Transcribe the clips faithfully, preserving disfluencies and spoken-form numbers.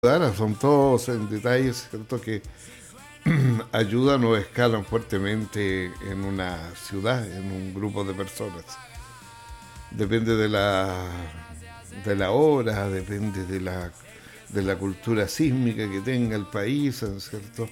Son todos en detalles, ¿cierto? Que ayudan o escalan fuertemente en una ciudad, en un grupo de personas. Depende de la de la hora, depende de la de la cultura sísmica que tenga el país, ¿cierto?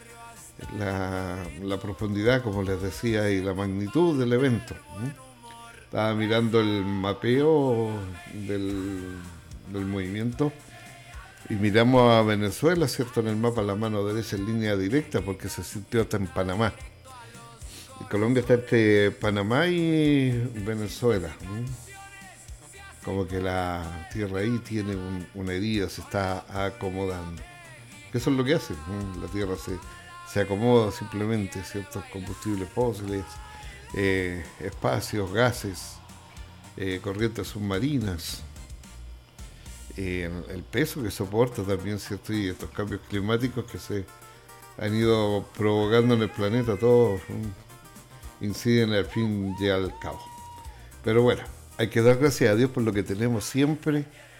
La, la profundidad, como les decía, y la magnitud del evento. ¿eh? Estaba mirando el mapeo del, del movimiento y miramos a Venezuela, ¿cierto? En el mapa, la mano derecha en línea directa, porque se sintió hasta en Panamá. Y Colombia está entre Panamá y Venezuela. ¿eh? Como que la tierra ahí tiene un, una herida, se está acomodando. Eso es lo que hace. ¿eh? La tierra se, se acomoda simplemente, ciertos combustibles fósiles, eh, espacios, gases, eh, corrientes submarinas. Eh, el peso que soporta también, ¿cierto? Y estos cambios climáticos que se han ido provocando en el planeta, todos ¿no? inciden al fin y al cabo. Pero bueno, hay que dar gracias a Dios por lo que tenemos siempre,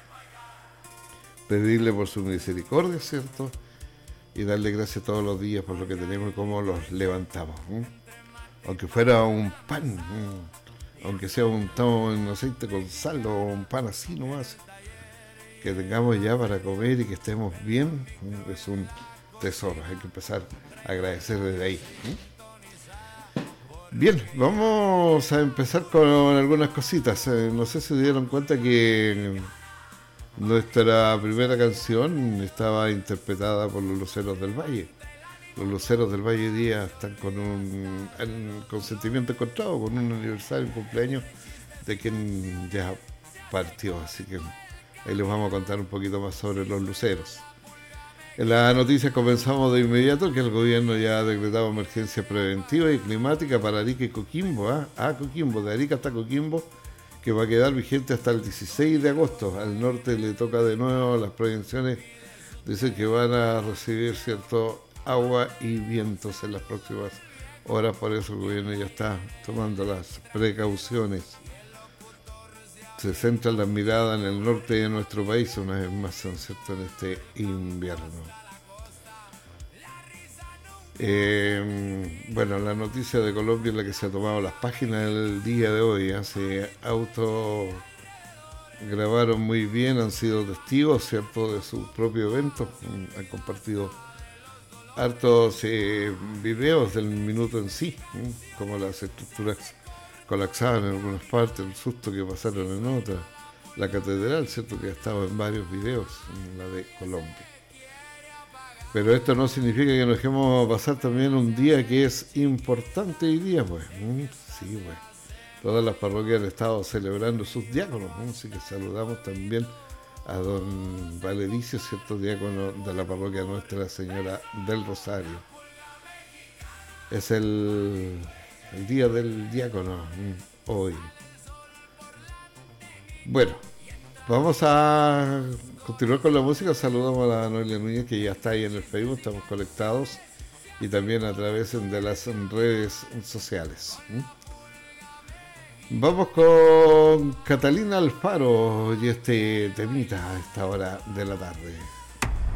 pedirle por su misericordia, ¿cierto? Y darle gracias todos los días por lo que tenemos y cómo los levantamos. ¿eh? Aunque fuera un pan, ¿eh? aunque sea un tamo en aceite con sal o un pan así nomás, que tengamos ya para comer y que estemos bien, ¿eh? es un tesoro. Hay que empezar a agradecer desde ahí. ¿eh? Bien, vamos a empezar con algunas cositas. Eh, no sé si se dieron cuenta que nuestra primera canción estaba interpretada por los Luceros del Valle. Los Luceros del Valle hoy día están con un, un consentimiento encontrado, con un aniversario, un cumpleaños de quien ya partió. Así que ahí les vamos a contar un poquito más sobre los Luceros. En la noticia comenzamos de inmediato que el gobierno ya ha decretado emergencia preventiva y climática para Arica y Coquimbo. ¿eh? Ah, Coquimbo, de Arica hasta Coquimbo, que va a quedar vigente hasta el dieciséis de agosto. Al norte le toca de nuevo las prevenciones. Dicen que van a recibir cierto agua y vientos en las próximas horas, por eso el gobierno ya está tomando las precauciones. Se centran las miradas en el norte de nuestro país una vez más, ¿cierto? En este invierno. Eh, bueno, la noticia de Colombia es la que se ha tomado las páginas del día de hoy. ¿eh? Se auto grabaron muy bien, han sido testigos, ¿cierto?, de su propio evento. Han compartido hartos eh, videos del minuto en sí, ¿eh? como las estructuras colapsaban en algunas partes, el susto que pasaron en otras, la catedral, ¿cierto?, que ha estado en varios videos, en la de Colombia. Pero esto no significa que nos dejemos pasar también un día que es importante hoy día, pues. ¿eh? Sí, pues. Todas las parroquias han estado celebrando sus diáconos, ¿eh? Así que saludamos también a don Valericio, cierto, diácono de la parroquia Nuestra Señora del Rosario. Es el, el día del diácono hoy. Bueno, vamos a continuar con la música. Saludamos a la Noelia Núñez, que ya está ahí en el Facebook, estamos conectados, y también a través de las redes sociales. Vamos con Catalina Alfaro y este temita a esta hora de la tarde.